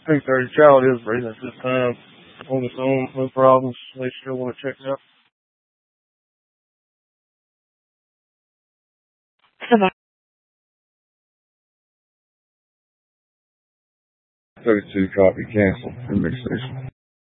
3:30. Child is breathing at this time on its own, no problems. They still want to check it out. 32 copy, cancel, index station.